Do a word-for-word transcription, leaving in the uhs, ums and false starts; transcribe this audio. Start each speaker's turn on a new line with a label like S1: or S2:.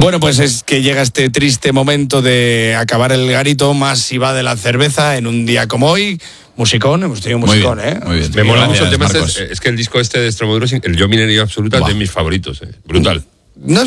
S1: Bueno, pues es que llega este triste momento de acabar el garito más si va de la cerveza en un día como hoy. Musicón, hemos tenido un musicón,
S2: muy bien,
S1: ¿eh?
S2: Muy bien.
S3: Me mola mucho el tema.
S2: Marcos.
S3: Es, es que el disco este de Extremoduro, el Yo Minería Absoluta, es de mis favoritos. ¿eh? Brutal.
S1: No